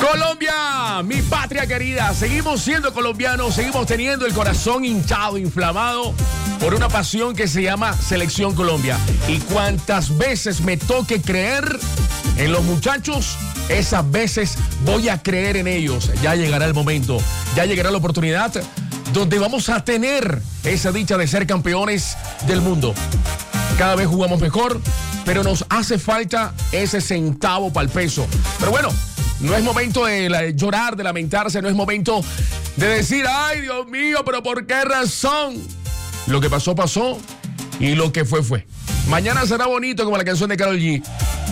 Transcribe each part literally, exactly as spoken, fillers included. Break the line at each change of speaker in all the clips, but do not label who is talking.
Colombia, mi patria querida, seguimos siendo colombianos, seguimos teniendo el corazón hinchado, inflamado por una pasión que se llama Selección Colombia. Y cuantas veces me toque creer en los muchachos, esas veces voy a creer en ellos. Ya llegará el momento, ya llegará la oportunidad donde vamos a tener esa dicha de ser campeones del mundo. Cada vez jugamos mejor, pero nos hace falta ese centavo para el peso. Pero bueno, no es momento de la, llorar, de lamentarse, no es momento de decir, ay, Dios mío, pero ¿por qué razón? Lo que pasó, pasó, y lo que fue, fue. Mañana será bonito como la canción de Karol G.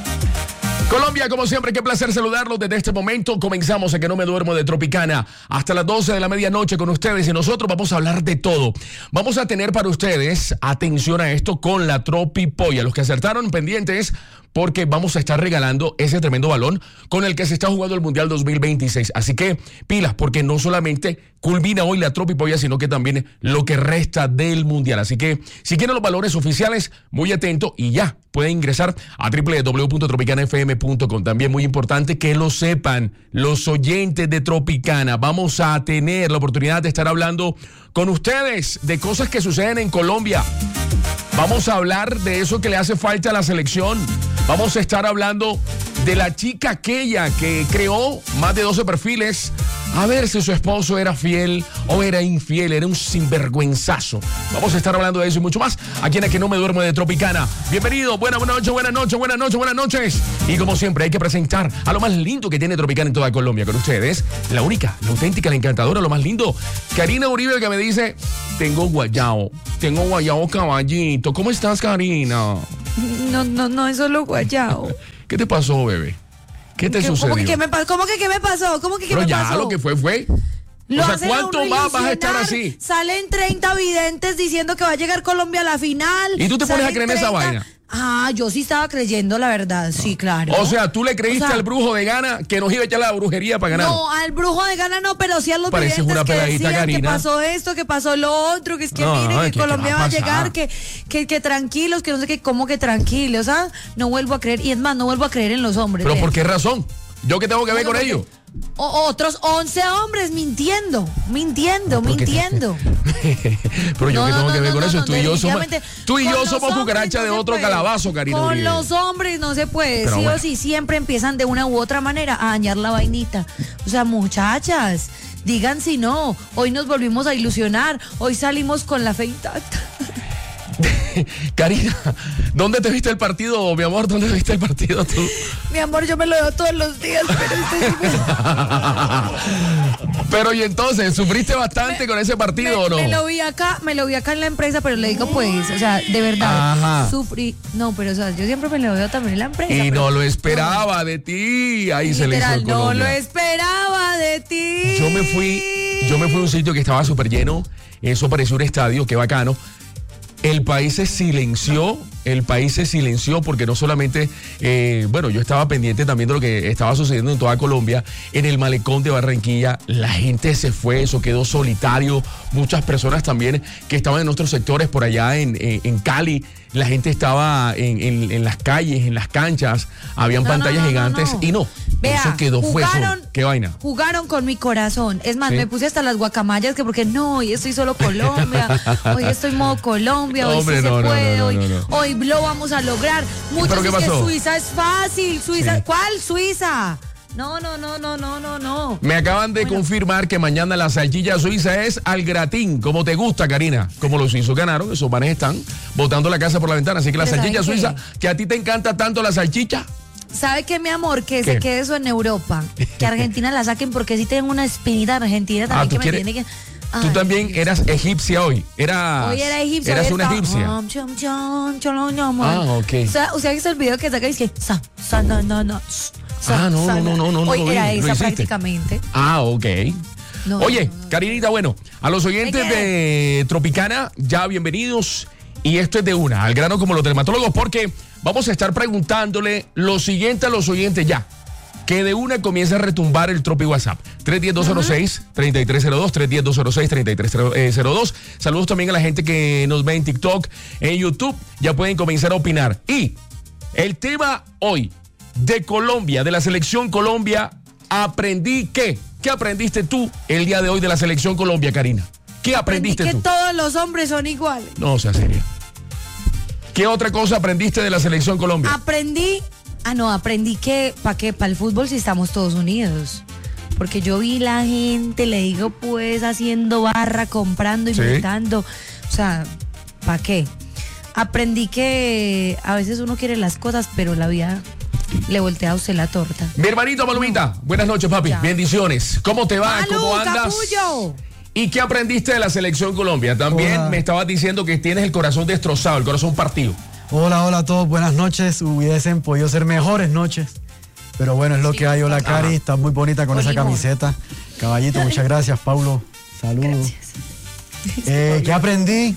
Colombia, como siempre, qué placer saludarlos desde este momento. Comenzamos a Que No Me Duermo de Tropicana hasta las doce de la medianoche con ustedes y nosotros vamos a hablar de todo. Vamos a tener para ustedes, atención a esto, con la Tropipolla. Los que acertaron pendientes porque vamos a estar regalando ese tremendo balón con el que se está jugando el Mundial dos mil veintiséis. Así que pilas, porque no solamente culmina hoy la Tropipolla, sino que también lo que resta del Mundial. Así que si quieren los valores oficiales, muy atento y ya pueden ingresar a doble u doble u doble u punto tropicana f m punto com. También muy importante que lo sepan los oyentes de Tropicana. Vamos a tener la oportunidad de estar hablando con ustedes de cosas que suceden en Colombia. Vamos a hablar de eso que le hace falta a la selección. Vamos a estar hablando de la chica aquella que creó más de doce perfiles a ver si su esposo era fiel o era infiel, era un sinvergüenzazo. Vamos a estar hablando de eso y mucho más aquí en A Que No Me Duermo de Tropicana. Bienvenido, buenas buena noches, buenas noches, buenas noches, buenas noches. Y como siempre hay que presentar a lo más lindo que tiene Tropicana en toda Colombia con ustedes. La única, la auténtica, la encantadora, lo más lindo. Karina Uribe, que me dice, tengo guayao, tengo guayao caballito. ¿Cómo estás, Karina?
No, no, no es solo guayao.
¿Qué te pasó, bebé? ¿Qué te
¿Qué,
sucedió?
¿Cómo que qué me pasó? ¿Cómo que qué me pasó? ¿Cómo que qué
Pero
me
ya
pasó?
lo que fue, fue.
Lo
o sea,
hacen a
¿cuánto
uno
más vas a estar
ilusionar.
así?
Salen treinta videntes diciendo que va a llegar Colombia a la final.
¿Y tú te pones
Salen
a creer en esa
treinta
vaina?
Ah, yo sí estaba creyendo, la verdad. Sí, claro.
O sea, tú le creíste
O sea,
al brujo de Gana que nos iba a echar la brujería para ganar.
No, al brujo de Gana no, pero sí a los
Pareces
videntes
una
que
peladita,
decían
Karina.
que pasó esto, que pasó lo otro, que es que
No,
miren, que
¿qué-
Colombia
qué va
va
a
a llegar,
pasar?
que, que, que tranquilos, que no sé qué, cómo que tranquilos, ¿ah? No vuelvo a creer, y es más, no vuelvo a creer en los hombres.
¿Pero
¿eh?
por qué razón? ¿Yo qué tengo que ver
Bueno,
con
porque-
ello?
O- otros once hombres mintiendo, mintiendo,
¿Por qué te-
mintiendo.
Pero yo
No,
qué
no,
tengo
no,
que ver
no,
con
no,
eso.
no,
Tú y yo somos,
definitivamente.
tú y
Con
yo
los
somos
hombres
cucaracha
no
de
se
otro
puede.
calabazo, Karina
Con
Uribe.
los hombres no se puede.
Pero
sí
bueno.
o sí, siempre empiezan de una u otra manera a dañar la vainita. O sea, muchachas, digan si no. Hoy nos volvimos a ilusionar. Hoy salimos con la fe intacta.
Karina, ¿dónde te viste el partido, mi amor? ¿Dónde te viste el partido tú?
Mi amor, yo me lo veo todos los días, pero este sí me...
Pero y entonces, ¿sufriste bastante
Me-
con ese partido
me,
o no?
me lo vi acá, me lo vi acá en la empresa, pero le digo pues, o sea, de verdad,
Ajá.
sufrí. No, pero o sea, yo siempre me lo veo también en la empresa.
Y
pero-
no lo esperaba de ti. Ahí se le hizo
Literal,
el
no
Colombia.
lo esperaba de ti.
Yo me fui, yo me fui a un sitio que estaba súper lleno. Eso pareció un estadio, qué bacano. El país se silenció, el país se silenció porque no solamente, eh, bueno, yo estaba pendiente también de lo que estaba sucediendo en toda Colombia, en el malecón de Barranquilla, la gente se fue, eso quedó solitario, muchas personas también que estaban en otros sectores por allá en, en, en Cali, la gente estaba en, en, en las calles, en las canchas, habían
No, no,
pantallas
no, no,
gigantes
no.
y no,
Vea,
eso quedó fue eso,
jugaron-
qué vaina.
Jugaron con mi corazón. Es más,
¿Sí?
me puse hasta las guacamayas que porque no, hoy estoy solo Colombia, hoy estoy modo Colombia, hoy
Hombre,
sí
no,
se
no,
puede,
no, no,
hoy,
no, no.
hoy lo vamos a lograr. Muchos
¿Pero qué
dicen que
pasó?
Suiza es fácil, Suiza,
Sí.
¿cuál Suiza? No, no, no, no, no, no, no.
Me acaban de
Bueno.
confirmar que mañana la salchicha suiza es al gratín, como te gusta, Karina. Como los suizos ganaron, esos manes están botando la casa por la ventana. Así que la
Pero
salchicha
¿saben
suiza,
qué?
que a ti te encanta tanto la salchicha.
¿Sabe qué, mi amor? Que
¿Qué?
se quede eso en Europa. Que Argentina la saquen porque sí tienen una espinita argentina también
Ah, ¿tú
que me
quieres-
tiene que...
Tú
Ay,
también
Dios.
eras egipcia hoy. Eras,
Hoy era egipcio.
Eras
hoy
una
estaba-
egipcia.
Om, chom, chom, chom, chom,
Ah, ok.
O sea, usted ha visto el video que saca y dice que sa, sa, no, no, no. sa,
Ah, no,
sa,
no, no, no, no,
Hoy
no lo
era
vi, lo
esa
hiciste.
prácticamente.
Ah, ok.
No,
Oye,
no, no.
Karinita, bueno, a los oyentes
¿De qué?
de Tropicana, ya bienvenidos. Y esto es de una, al grano como los dermatólogos, porque vamos a estar preguntándole lo siguiente a los oyentes ya. Que de una comienza a retumbar el Tropi WhatsApp. tres uno cero, dos cero seis, tres tres cero dos, tres uno cero, dos cero seis, tres tres cero dos. Saludos también a la gente que nos ve en TikTok, en YouTube. Ya pueden comenzar a opinar. Y el tema hoy de Colombia, de la selección Colombia, ¿aprendí qué? ¿Qué aprendiste tú el día de hoy de la Selección Colombia, Karina? ¿Qué aprendiste
Aprendí
tú?
que todos los hombres son iguales.
No, sea seria. ¿Qué otra cosa aprendiste de la Selección Colombia?
Aprendí, ah no, aprendí que, ¿para qué? Para el fútbol si estamos todos unidos. Porque yo vi la gente, le digo pues, haciendo barra, comprando,
Sí.
invitando. O sea, ¿para qué? Aprendí que a veces uno quiere las cosas, pero la vida le voltea a usted la torta.
Mi hermanito Palomita, buenas noches, papi.
Ya.
Bendiciones. ¿Cómo te va?
¡Malú,
¿Cómo andas?
capullo!
¿Y qué aprendiste de la Selección Colombia? También
Hola.
me estabas diciendo que tienes el corazón destrozado, el corazón partido.
Hola, hola a todos, buenas noches. Hubiesen podido ser mejores noches. Pero bueno, es lo
Sí,
que hay. Hola,
ajá.
Cari, estás muy bonita con
Con
esa
limón.
camiseta. Caballito, muchas gracias, Paulo. Saludos.
Gracias.
Eh, ¿Qué aprendí?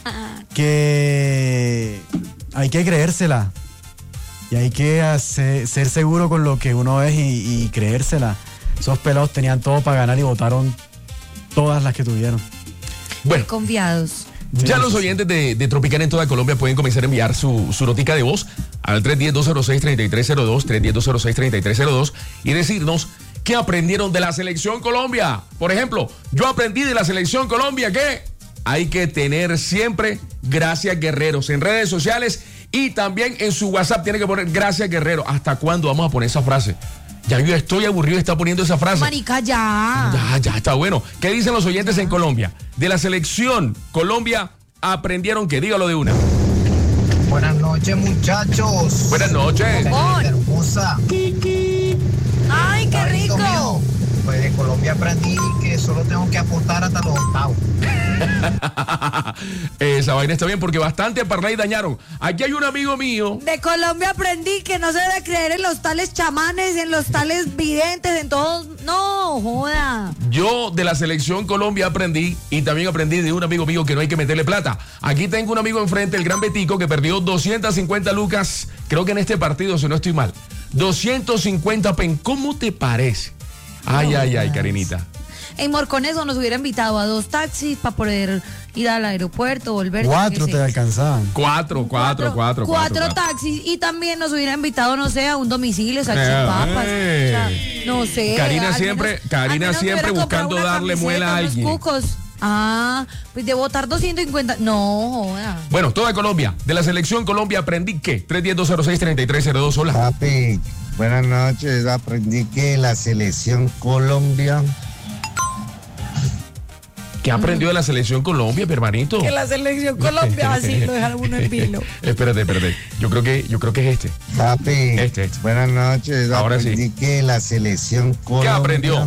Que hay que creérsela. Y hay que hacer- ser seguro con lo que uno es y, y creérsela. Esos pelados tenían todo para ganar y votaron todas las que tuvieron.
Bueno,
Confiados.
ya los oyentes de, de Tropicana en toda Colombia pueden comenzar a enviar su, su notica de voz al tres uno cero, dos cero seis, tres tres cero dos, tres uno cero, dos cero seis, tres tres cero dos y decirnos qué aprendieron de la Selección Colombia. Por ejemplo, yo aprendí de la Selección Colombia que hay que tener siempre gracias guerreros en redes sociales y también en su WhatsApp tiene que poner gracias guerrero. ¿Hasta cuándo vamos a poner esa frase? Ya yo estoy aburrido de estar poniendo esa frase.
Marica, ya.
Ya, ya está bueno. ¿Qué dicen los oyentes en Colombia? De la Selección Colombia aprendieron que, dígalo de una.
Buenas noches, muchachos.
Buenas noches.
Bombón.
Hermosa.
Ay, qué
Cabrito
rico.
mío, pues de Colombia aprendí que solo tengo que aportar hasta los octavos.
Esa vaina está bien porque bastante parlay dañaron. Aquí hay un amigo mío.
De Colombia aprendí que no se debe creer en los tales chamanes, en los tales videntes, en todos. No, joda.
Yo de la Selección Colombia aprendí y también aprendí de un amigo mío que no hay que meterle plata. Aquí tengo un amigo enfrente, el Gran Betico, que perdió doscientas cincuenta lucas, creo que en este partido, si no estoy mal. doscientos cincuenta pen. ¿Cómo te parece? Ay,
No,
ay, ay,
jodas.
Karinita.
En Morconeso nos hubiera invitado a dos taxis para poder ir al aeropuerto, volver.
Cuatro
qué
te
sé.
alcanzaban.
Cuatro, cuatro, cuatro, cuatro.
Cuatro
cuatro.
taxis y también nos hubiera invitado, no sé, a un domicilio,
Eh,
salchipapas.
eh.
O sea, no sé.
Karina
al
siempre-
menos-
Karina
al menos me
siempre
hubiera comprado
buscando
una
darle muela a
camiseta,
alguien.
unos cucos. Ah, pues de votar doscientos cincuenta. No, joda.
Bueno, toda Colombia. De la Selección Colombia aprendí que tres uno cero, dos cero seis, tres tres cero dos. Hola.
Papi, buenas noches. Aprendí que la selección Colombia
¿Qué aprendió de la Selección Colombia, mi hermanito?
Que la selección Colombia así lo dejaron uno en vilo.
Espérate, espérate. Yo creo que, yo creo que es este.
Papi,
Este, este.
buenas noches.
Ahora sí.
Aprendí que la selección Colombia.
aprendió?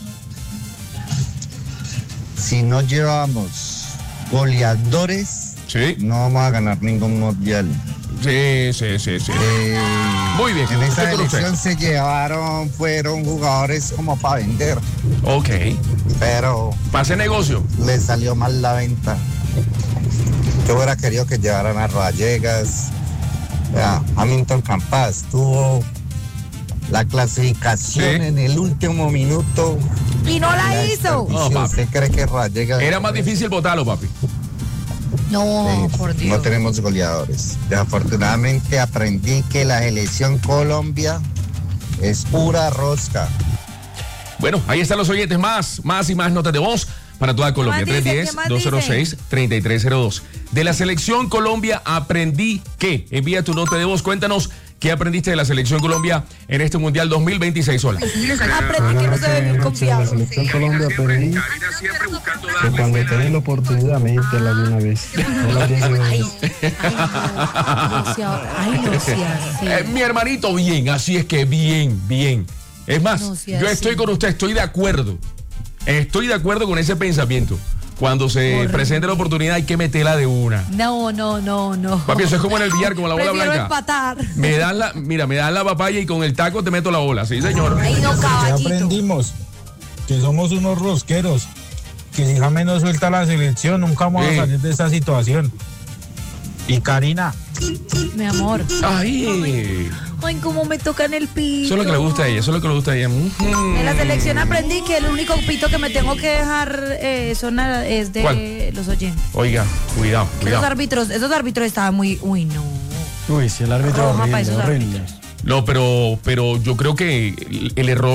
Si no llevamos goleadores,
Sí,
no vamos a ganar ningún mundial.
sí, sí, sí, sí.
Eh,
Muy bien.
En esa
¿Qué con usted?
selección se llevaron, fueron jugadores como para vender,
Ok.
pero
Pase negocio.
le salió mal la venta. Yo hubiera querido que llevaran a Vallegas, a Hamilton Campas, tuvo la clasificación
Sí.
en el último minuto.
Y no la hizo.
No, papi.
¿Usted cree que Vallegas?
Era más difícil votarlo, papi.
No,
Sí,
por Dios.
no tenemos goleadores. Desafortunadamente aprendí que la selección Colombia es pura rosca.
Bueno, ahí están los oyentes. Más, más y más notas de voz para toda Colombia.
más dice?
tres
¿Qué
uno cero,
más
dos cero seis, tres tres cero dos. De la Selección Colombia aprendí que. Envía tu nota de voz. Cuéntanos qué aprendiste de la Selección Colombia en este Mundial dos mil veintiséis. Hola.
Aprendí que no se debe ir confiado.
La selección Colombia aprendí que cuando tenés la oportunidad medítela de una vez. No la pienses dos
Ay,
veces.
ay, no, no sea- ay, no sea así.
Eh, mi hermanito, bien, así es que bien, bien. Es más,
No sea
yo
así.
estoy con usted, estoy de acuerdo. Estoy de acuerdo con ese pensamiento. Cuando se
Horrible.
presente la oportunidad hay que meterla de una.
No, no, no, no.
Papi, eso es como en el billar, como la bola
Prefiero
blanca.
empatar.
Me das la, mira, me das la papaya y con el taco te meto la bola, sí, señor.
Ay, no,
¿Qué
caballito.
aprendimos? Que somos unos rosqueros. Que si James no suelta la selección, nunca vamos
Sí.
a salir de esta situación. Y Karina,
Mi amor.
Ay,
Ay, cómo me tocan el pito.
eso es lo que le gusta a ella, eso es lo que le gusta a ella. Mm.
En la selección aprendí que el único pito que me tengo que dejar eh, sonar es de
¿Cuál?
los oyentes.
Oiga, cuidado,
Esos
cuidado.
árbitros, esos árbitros estaban muy, uy, no.
Uy, si el árbitro
Roja para
horrible,
esos
horrible.
árbitros.
No, pero, pero yo creo que el, el error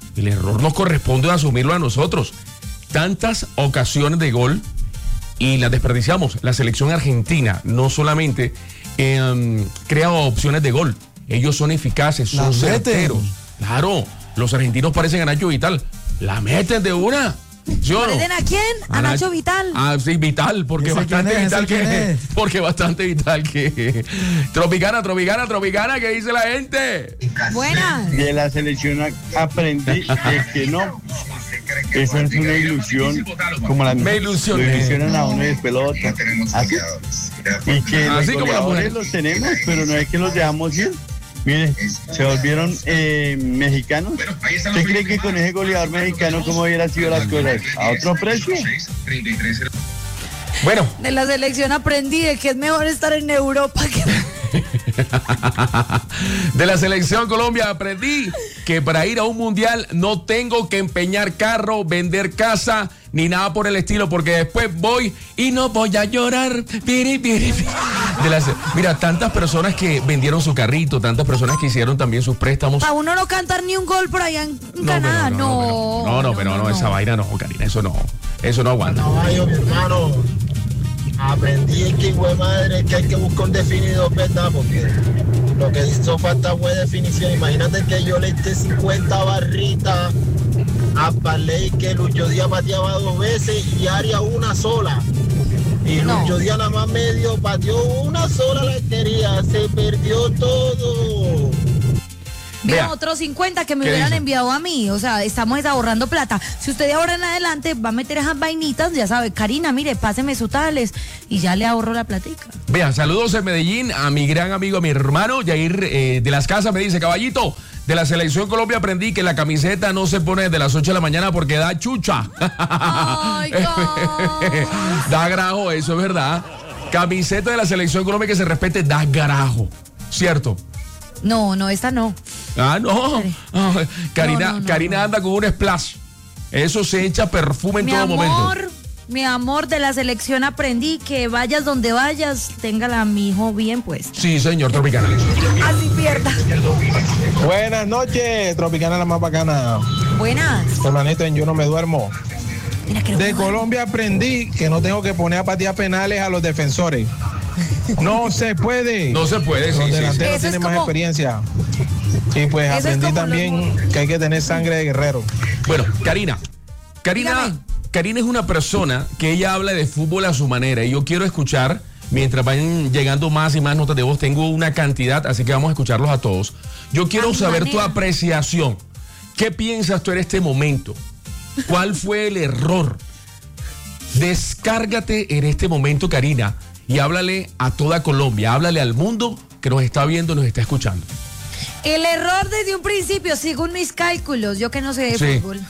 El error nos corresponde asumirlo a nosotros. Tantas ocasiones de gol y las desperdiciamos. La selección argentina no solamente eh, crea opciones de gol, ellos son eficaces, son
Las meten.
certeros. Claro, los argentinos parecen a Nacho Vital. La meten de una. ¿Sí o no?
¿Parecen a quién? A Nacho Vital.
Ah, sí, Vital, porque
¿Ese
bastante
quién es?
vital
¿Ese quién
que
es?
porque bastante vital que Tropicana, Tropicana, Tropicana, ¿qué dice la gente?
Buenas.
De la selección a- aprendí de que no, eso es una ilusión, como la
Me ilusioné.
lo ilusionan a uno de pelota, así, y que los
Así como la
goleadores
mujer.
los tenemos, pero no es que los dejamos ir. Mire, se volvieron eh, mexicanos. ¿Usted cree que con ese goleador mexicano cómo hubiera sido las cosas? ¿A otro precio?
Bueno,
De la selección aprendí de que es mejor estar en Europa que...
de la selección Colombia aprendí que para ir a un mundial no tengo que empeñar carro, vender casa ni nada por el estilo, porque después voy y no voy a llorar. Piri, piri, piri. De las- mira, tantas personas que vendieron su carrito, tantas personas que hicieron también sus préstamos.
A uno no cantar ni un gol por allá en
No,
Canadá,
pero
no.
no, no, pero no, esa vaina no, Karina, eso no, eso no aguanta.
Caballo, mi hermano, aprendí que hijo de madre que hay que buscar un definido, ¿verdad? Porque lo que hizo falta fue definición. Imagínate que yo le eché cincuenta barritas a Parley, que Lucho Díaz pateaba dos veces y Arias una sola. Y
No.
Lucho Díaz nada más medio pateó una sola la quería, se perdió todo.
Vea,
Vea.
otros cincuenta que me
¿Qué
hubieran
dice?
enviado a mí. O sea, estamos ahorrando plata. Si usted de ahora en adelante va a meter esas vainitas, ya sabe, Karina, mire, páseme su tales y ya le ahorro la platica.
Vean, saludos en Medellín a mi gran amigo, a mi hermano, Yair eh, de las Casas, me dice, caballito, de la selección Colombia aprendí que la camiseta no se pone desde las ocho de la mañana porque da chucha.
Ay, God.
Da grajo, eso es verdad. Camiseta de la selección Colombia que se respete, da grajo, ¿cierto?
No, no, esta no.
Ah, no. Ah, Karina,
No, no, no,
Karina
no.
anda con un splash. Eso se echa perfume en
Mi
todo
amor,
momento.
mi amor, de la selección aprendí que vayas donde vayas, téngala a mi hijo bien puesta.
Sí, señor Tropicana.
Así pierda.
Buenas noches, Tropicana la más bacana.
Buenas.
Hermanito, en Yo No Me Duermo.
Mira que
De Colombia aprendí que no tengo que poner a patear penales a los defensores. No se puede.
No se puede, sí,
Los
sí, sí.
delanteros
Eso es
tienen más
como-
experiencia. Y pues
Eso es
aprendí
como
también que hay que tener sangre de guerrero.
Bueno, Karina. Karina,
Dígame.
Karina es una persona que ella habla de fútbol a su manera y yo quiero escuchar, mientras vayan llegando más y más notas de voz, tengo una cantidad, así que vamos a escucharlos a todos. Yo quiero
A mi
saber tu
manera.
apreciación. ¿Qué piensas tú en este momento? ¿Cuál fue el error? Descárgate en este momento, Karina, y háblale a toda Colombia, háblale al mundo que nos está viendo, nos está escuchando.
El error desde un principio, según mis cálculos, yo que no sé de
Sí.
fútbol,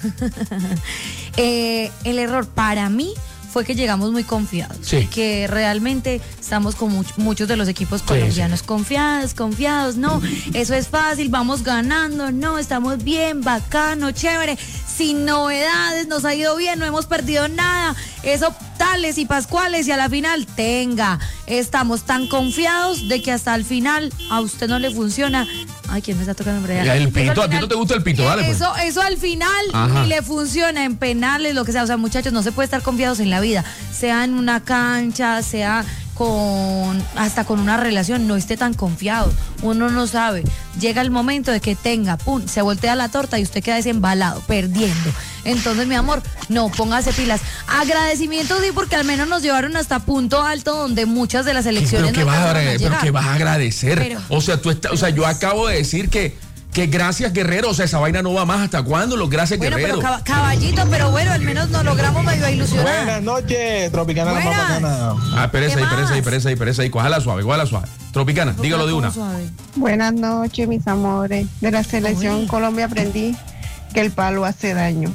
eh, el error para mí fue que llegamos muy confiados.
Sí.
Que realmente estamos con much- muchos de los equipos colombianos confiados, confiados. No, eso es fácil, vamos ganando. No, estamos bien, bacano, chévere. Sin novedades, nos ha ido bien, no hemos perdido nada. Eso, tales y pascuales, y a la final, tenga. Estamos tan confiados de que hasta el final a usted no le funciona. Ay, ¿quién me está tocando por allá?
El
Eso al
pito, a ti
final-
no te gusta el pito, dale, pues.
Eso, eso al final
Ajá.
ni le funciona en penales, lo que sea. O sea, muchachos, no se puede estar confiados en la vida. Sea en una cancha, sea con hasta con una relación, no esté tan confiado. Uno no sabe. Llega el momento de que tenga, pum, se voltea la torta y usted queda desembalado, perdiendo. Entonces, mi amor, no, póngase pilas. Agradecimiento sí, porque al menos nos llevaron hasta punto alto donde muchas de las elecciones
Pero que
no
vas a
alcanzaron a
agradecer, pero
llegar.
que vas a agradecer.
Pero-
o sea, tú estás, o sea, yo acabo de decir que, que gracias Guerrero, o sea, esa vaina no va más. ¿Hasta cuándo los gracias
Bueno,
Guerrero?
pero cab- caballito, pero bueno, al menos nos logramos medio a ilusionar.
Buenas noches, Tropicana la más
Buenas.
bacana.
Ah, espérese
¿Qué
ahí, espérese
más?
ahí, espérese ahí, espérese ahí, cójala suave, cójala suave. Tropicana, dígalo de una.
Suave.
Buenas noches, mis amores. De la selección
Uy.
Colombia aprendí que el palo hace daño.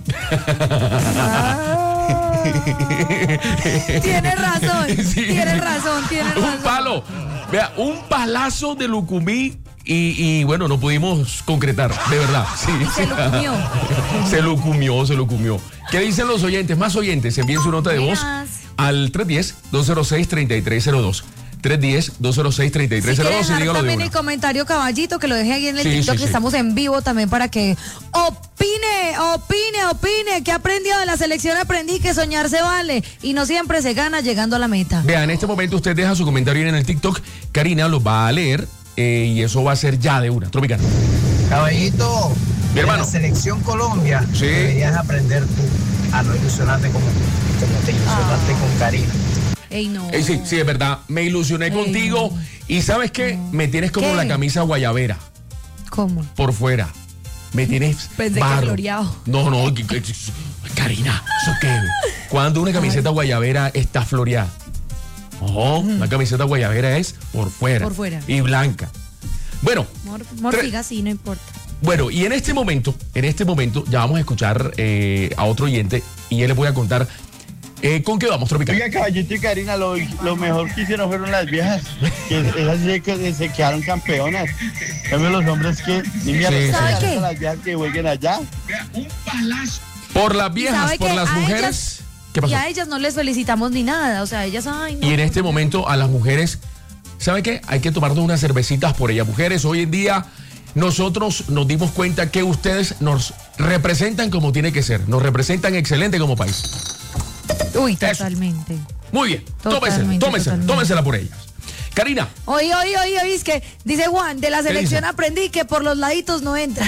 Tiene razón,
Sí.
tiene razón, tiene razón.
Un palo, vea, un palazo de Lucumí y, y, bueno, no pudimos concretar, de verdad. Sí.
Se lo comió.
Se lo comió, se lo comió. ¿Qué dicen los oyentes? Más oyentes, envíen su nota de voz
Buenas.
al tres uno cero, dos cero seis, tres tres cero dos. tres uno cero, dos cero seis, tres tres
Si
cero
quiere
dos y
dejar
dígalo de
también
una.
el comentario caballito, que lo deje ahí en el
Sí,
TikTok,
sí,
que
sí.
estamos en vivo también para que opine, opine, opine. ¿Qué aprendió de la selección? Aprendí que soñar se vale y no siempre se gana llegando a la meta.
Vea, en este momento usted deja su comentario en el TikTok. Karina lo va a leer eh, y eso va a ser ya de una. Tropicana.
Caballito,
Mi hermano.
de la selección Colombia,
Sí.
deberías aprender tú a no ilusionarte como, como te ilusionaste
Ah.
con Karina.
Ey, no.
Eh, sí, sí, es verdad. Me ilusioné
Ey,
contigo
no.
y ¿sabes qué? Me tienes como
¿Qué?
la camisa guayabera
¿Cómo?
por fuera. Me tienes
Pensé que
barro.
floreado.
No, no, que- que- Karina, ¿eso qué? Cuando una camiseta guayabera está floreada. Ojo, una camiseta guayabera es por fuera.
Por fuera.
Y blanca. Bueno,
Mor- Morfiga, sí, no importa.
bueno, y en este momento, en este momento ya vamos a escuchar eh, a otro oyente y él les voy a contar eh, con qué vamos, Tropical.
Oiga, caballito y Karina, lo, lo mejor que hicieron fueron las viejas, que esas sí que se quedaron campeonas. También los hombres que ni mierda,
Sí, sí.
¿Sabe qué?
las viejas que jueguen allá.
Por las viejas,
¿Sabe
por
qué?
las
A
mujeres.
ellas-
¿Qué pasó?
Y a ellas no les felicitamos ni nada. O sea, ellas, ay, no.
Y en este momento a las mujeres, ¿sabe qué? Hay que tomarnos unas cervecitas por ellas. Mujeres, hoy en día nosotros nos dimos cuenta que ustedes nos representan como tiene que ser. Nos representan excelente como país.
Uy, totalmente.
Muy bien, tómensela,
Totalmente,
tómensela,
totalmente.
tómensela por ellas. Karina.
Oye, oye, oye, oye, es que dice Juan, de la
¿Qué
selección
dice?
aprendí que por los laditos no entra.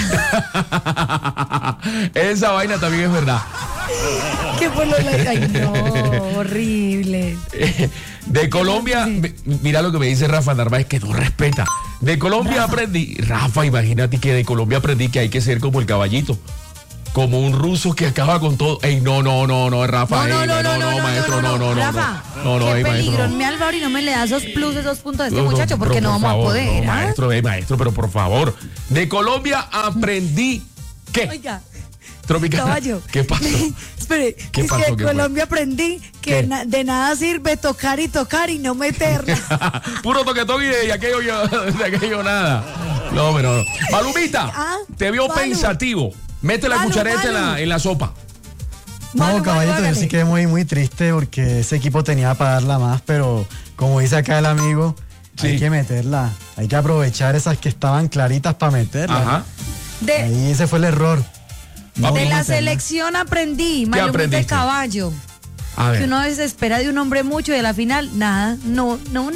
Esa vaina también es verdad.
Que por los laditos. Ay, no, horrible.
De Colombia,
Sí.
mi- mira lo que me dice Rafa Narváez, que no respeta. De Colombia aprendí, Rafa, imagínate que de Colombia aprendí que hay que ser como el caballito. Como un ruso que acaba con todo. Ey, no, no, no, no, Rafa.
No, no,
ey,
no, no, no, no,
maestro, no, no, no.
Rafa,
No, no,
qué
ey, maestro,
peligro.
no.
Me Álvaro y no me le da esos plus, esos puntos a este
No, no,
muchacho, porque
pero
no
por
vamos
favor,
a poder.
no,
¿ah?
maestro, eh, maestro, pero por favor. De Colombia aprendí que.
Oiga,
Tropicana.
caballo.
¿Qué pasó?
Espere,
¿Qué
es
pasó?
que
¿Qué
en
fue?
Colombia aprendí que
¿Qué?
na- de nada sirve tocar y tocar y no meterla.
Puro toquetón y de aquello, yo- de aquello nada. No, pero no. Malumita,
Ah,
te vio
Malu.
pensativo. Mete la
Malu,
cuchareta en
Malu.
la, en la sopa.
No,
Malu, Malu,
caballito, yo
hágale.
sí quedé muy, muy triste porque ese equipo tenía para darla más, pero como dice acá el amigo,
Sí.
hay que meterla. Hay que aprovechar esas que estaban claritas para meterla.
Ajá.
De,
Ahí ese fue el error. No
de la
meterla.
selección aprendí, Malumita
aprendiste?
de caballo.
A
Que
ver.
uno a veces espera de un hombre mucho y de la final, nada, no, no,